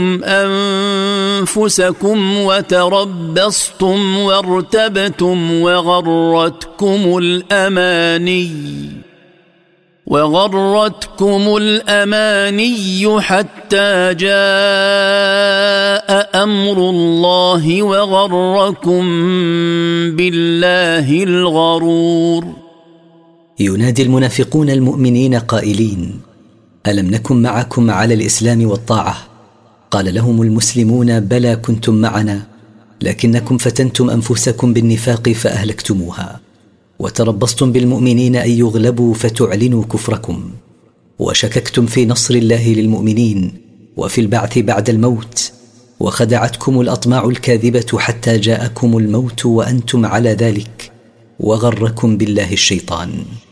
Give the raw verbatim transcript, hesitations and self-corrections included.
أنفسكم وتربصتم وارتبتم وغرتكم الأماني وغرتكم الأماني حتى جاء أمر الله وغركم بالله الغرور. ينادي المنافقون المؤمنين قائلين: ألم نكن معكم على الإسلام والطاعة؟ قال لهم المسلمون: بلى كنتم معنا، لكنكم فتنتم أنفسكم بالنفاق فأهلكتموها، وتربصتم بالمؤمنين أن يغلبوا فتعلنوا كفركم، وشككتم في نصر الله للمؤمنين وفي البعث بعد الموت، وخدعتكم الأطماع الكاذبة حتى جاءكم الموت وأنتم على ذلك، وغركم بالله الشيطان.